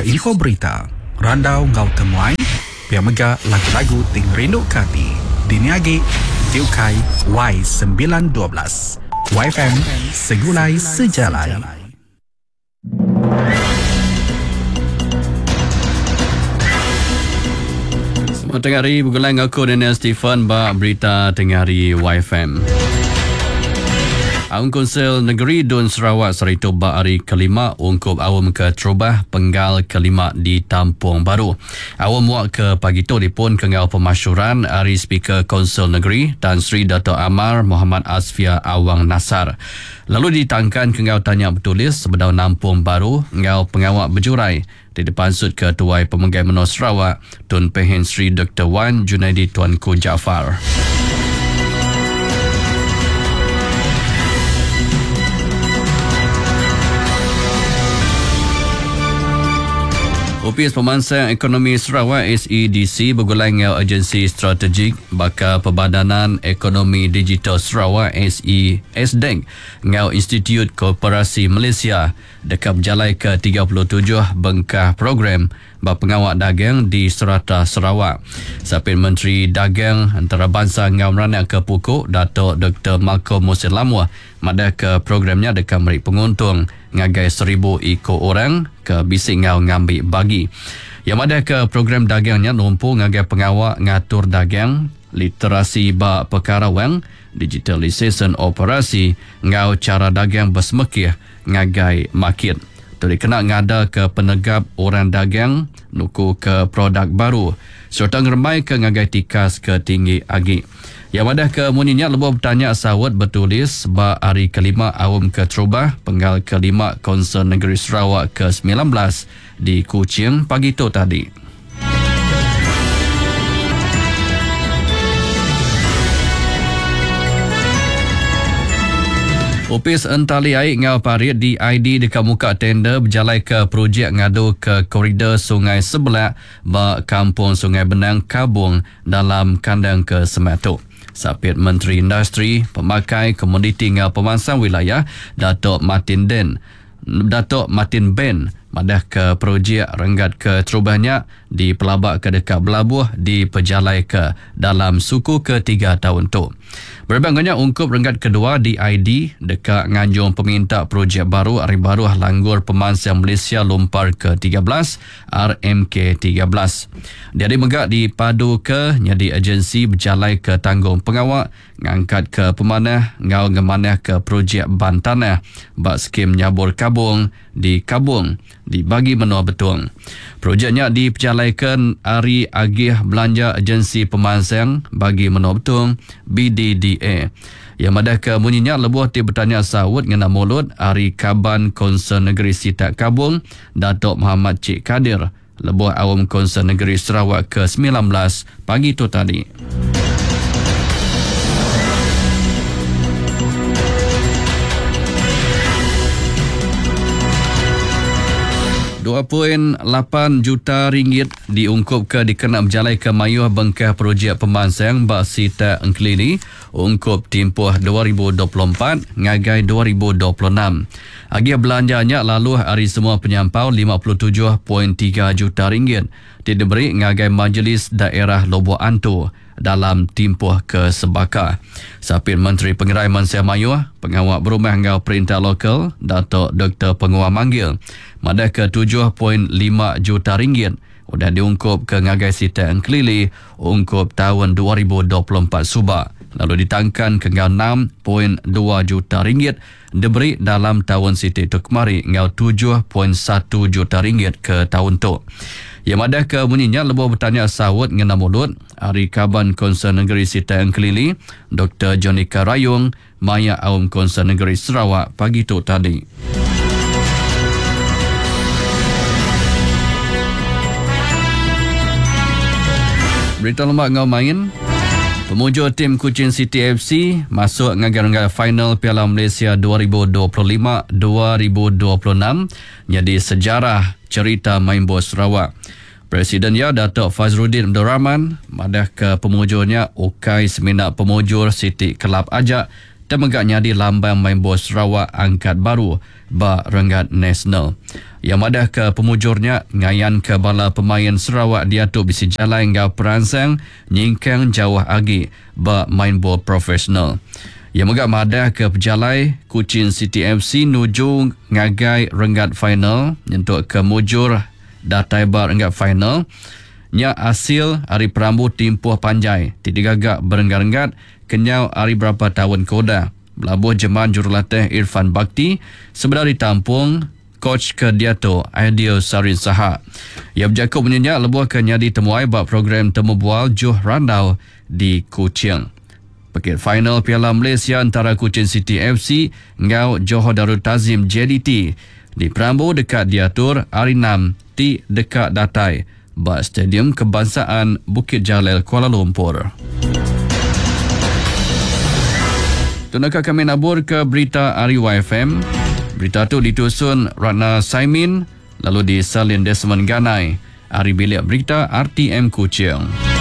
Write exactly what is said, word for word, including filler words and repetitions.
info berita, randau ngau temuai, pia mega lagu-lagu ting rindu kati. Diniagi, Tiukai Y sembilan dua belas. Y F M, segulai sejalan. Selamat tengah hari, bergulang aku Daniel Stephen, bak berita tengah hari Y F M. Awam Konsel Negeri Dun Sarawak Sarito bak hari kelima ungkup awam ke terubah penggal kelima di Tampung Baru. Awam muak ke pagi tu dipun kengau pemasyuran hari Speaker Konsel Negeri Tan Sri Dato' Amar Muhammad Asfia Awang Nasar. Lalu ditangkan kengau tanya bertulis sebedau Nampung Baru ngau pengawak berjurai di depan Sud Ketuai Pemenggai Menor Sarawak Tun Pehen Sri Doktor Wan Junaidi Tuanku Jaafar. Opis Pemansang Ekonomi Sarawak S E D C bergulang dengan Agensi Strategik Bakal Perbadanan Ekonomi Digital Sarawak S E S D E N dengan Institut Koperasi Malaysia dekat berjalai ke tiga puluh tujuh bengkah program bak pengawak dagang di Serata Sarawak. Sapin Menteri Dagang Antarabangsa ngau meranak ke pokok Datuk Doktor Malcolm Musin Lamwa madah ke programnya dekat merik penguntung ngagai seribu ikut orang ke bising ngau ngambil bagi. Yang madah ke program dagangnya lumpuh ngagai pengawak ngatur dagang, literasi bak perkara wang, digitalisation operasi ngau cara dagang bersemekih ngagai market. Tadi kena ngada ke penegap orang dagang nuku ke produk baru serta ngeremai ke ngagai tikas ke tinggi agi. Yang madah ke muninya lebuh bertanya sawat bertulis bak hari kelima awam ke terubah penggal kelima Konsel Negeri Sarawak ke sembilan belas di Kuching pagi tu tadi. Opis Entali Aik ngau parit di I D dekat muka tender berjalai ke projek ngadu ke koridor Sungai Sebelak bak Kampung Sungai Benang Kabung dalam kandang ke Sematu. Sapit Menteri Industri, Pemakai, Komoditi ngau Pemansang Wilayah Datuk Martin Den, Datuk Martin Ben madah ke projek renggat ke terubahnya di pelabak ke dekat Belabuh di pejalai ke dalam suku ke tiga tahun tu. Berbangkanya ungkup renggat kedua di I D dekat nganjung peminta projek baru Ari Baru Langgur Pemansang Malaysia Lumpar ke tiga belas R M K tiga belas. Dia dimegak di padu ke nyadi agensi berjalai ke tanggung pengawak ngangkat ke pemanah ngau ngemanah ke projek bantanah bak skim nyabur kabung di Kabung dibagi menua betul. Projeknya diperjalaikan Ari Agih Belanja Agensi Pemansang bagi menua betul B D D A. Yang madah ke munyinya lebuh ti bertanya sawut ngena mulut Ari Kaban Konsel Negeri Sitak Kabung Datuk Muhammad Cik Kadir lebuh awam Konsel Negeri Sarawak ke sembilan belas pagi tu tadi. dua perpuluhan lapan juta ringgit diungkup ke dikena berjalai ke mayuh bengkah projek pemansang bak Sita Engkelini ungkup timpuh dua ribu dua puluh empat ngagai dua ribu dua puluh enam. Agih belanjanya lalu hari semua penyampau lima puluh tujuh perpuluhan tiga juta ringgit diberi ngagai Majlis Daerah Lobo Antu dalam timpuh ke Sebaka. Sapin Menteri Pengerai Mansir Mayuh, Pengawak Berumah ngau Perintah Lokal, Datuk Doktor Penguah Manggil, madah ke tujuh perpuluhan lima juta ringgit sudah diungkup ke ngagai Sita Engkelili ungkup tahun dua ribu dua puluh empat subak. Lalu ditangkan ke ngau enam perpuluhan dua juta ringgit diberi dalam tahun Sita itu kemari ngau tujuh perpuluhan satu juta ringgit ke tahun tu. Yang madah ke muninya lebuh bertanya sawut ngena mulut Ari Kaban Konsel Negeri Sita Engkelili Doktor Jonika Rayung Maya Awam Konsel Negeri Sarawak pagi tu tadi. Berita lembak ngau main. Pemujur tim Kuching City F C masuk ngagar-ngagar final Piala Malaysia dua ribu dua puluh lima dua ribu dua puluh enam jadi sejarah cerita main bola Sarawak. Presiden ya Datuk Fazruddin Abdul Rahman madah ke pemujurnya ukai seminat pemujur Siti Kelab Ajak temegaknya di lambang main bola Sarawak angkat baru ba Renggat Nasional. Yang madah ke pemujurnya ngayan ke bala pemain Sarawak diatuk bisi jalan ngau peransang nyingkang jauh agi ba main bola profesional. Yang megak madah ke pejalai Kuching City F C nuju ngagai Renggat final untuk ke mujur datai ba Renggat final. Nya hasil hari perambu timpuh panjai tidak gagak berenggat-enggat kenyau hari berapa tahun koda belabuh jeman jurulatih Irfan Bakti sebenarnya ditampung coach ke Diato Aidil Sarin Saha. Ia berjakut menyenyak lebuh ke nyadi temuai bak program temu bual Juh Randau di Kuching. Paket final Piala Malaysia antara Kuching City F C ngau Johor Darul Tazim J D T di Perambu dekat Diatur hari enam di dekat Datai ba Stadium Kebangsaan Bukit Jalil Kuala Lumpur. Tunakah kami nabur ke berita Ari Y F M. Berita tu ditusun Ratna Saimin lalu disalin Desmond Ganai. Ari bilik berita R T M Kuching.